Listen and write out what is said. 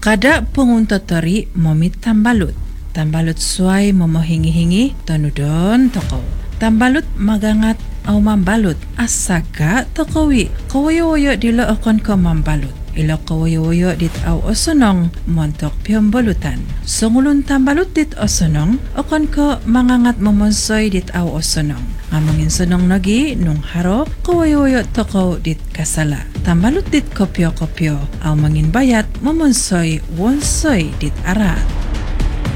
Kada penguntatari momit tambalut. Tambalut suai momohingi-hingi tanudon toko. Tambalut magangat au mambalut asaka tokowi. Kawayo-wayo dilo akon ko mambalut. Ilo kawayo-wayo dit au osonong montok piombalutan. Sungulun tambalut dit osonong akon ko mangangat momonsoy dit au osonong. Ngamangin sonong nagi nung haro kawayo-wayo toko dit kasala. Tambalut dit kopyo-kopyo au mangin bayat momonsoy wonsoy dit arat.